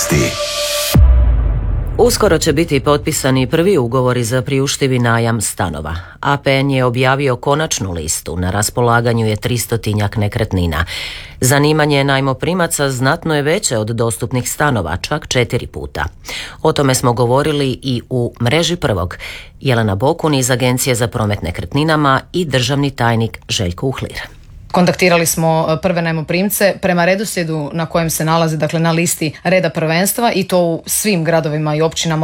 vijesti. Uskoro će biti potpisani prvi ugovori za priuštivi najam stanova. APN je objavio konačnu listu, na raspolaganju je 300 nekretnina. Zanimanje najmoprimaca znatno je veće od dostupnih stanova, čak 4 puta. O tome smo govorili i u Mreži prvog. Jelena Bokun iz Agencije za promet nekretninama i državni tajnik Željko Uhlir. Kontaktirali smo prve najmoprimce prema redoslijedu na kojem se nalazi, dakle na listi reda prvenstva, i to u svim gradovima i općinama